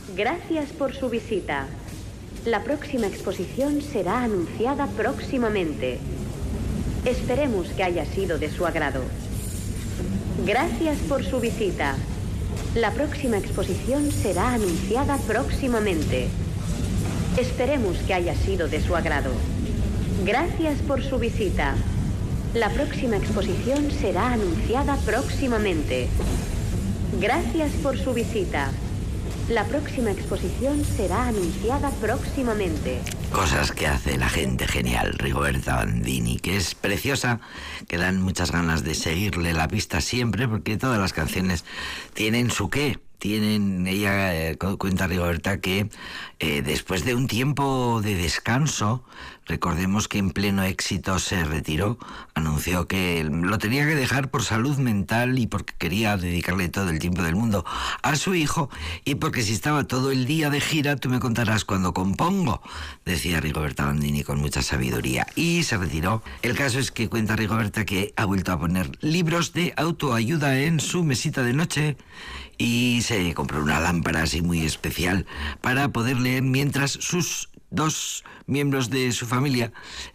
Gracias por su visita. La próxima exposición será anunciada próximamente. Esperemos que haya sido de su agrado. Gracias por su visita. La próxima exposición será anunciada próximamente. Esperemos que haya sido de su agrado. Gracias por su visita. La próxima exposición será anunciada próximamente. Gracias por su visita. La próxima exposición será anunciada próximamente. Cosas que hace la gente genial, Rigoberta Bandini, que es preciosa, que dan muchas ganas de seguirle la pista siempre, porque todas las canciones tienen su qué. Ella cuenta, Rigoberta, que después de un tiempo de descanso, recordemos que en pleno éxito se retiró, anunció que lo tenía que dejar por salud mental y porque quería dedicarle todo el tiempo del mundo a su hijo, y porque si estaba todo el día de gira, tú me contarás cuando compongo, decía Rigoberta Bandini con mucha sabiduría, y se retiró. El caso es que cuenta Rigoberta que ha vuelto a poner libros de autoayuda en su mesita de noche, y se compró una lámpara así muy especial para poder leer mientras sus dos miembros de su familia,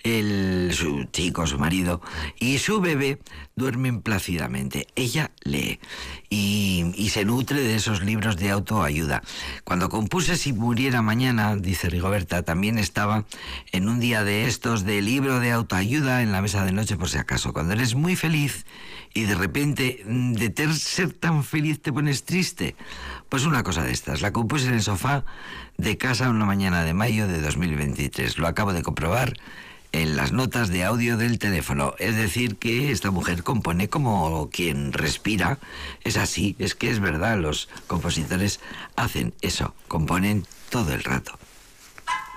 su chico, su marido y su bebé, duermen plácidamente. Ella lee y se nutre de esos libros de autoayuda. Cuando compuse Si muriera mañana, dice Rigoberta, también estaba en un día de estos de libro de autoayuda en la mesa de noche, por si acaso. Cuando eres muy feliz y de repente de ser tan feliz te pones triste, pues una cosa de estas. La compuse en el sofá de casa una mañana de mayo de 2023. Lo acabo de comprobar en las notas de audio del teléfono. Es decir, que esta mujer compone como quien respira. Es así, es que es verdad, los compositores hacen eso, componen todo el rato.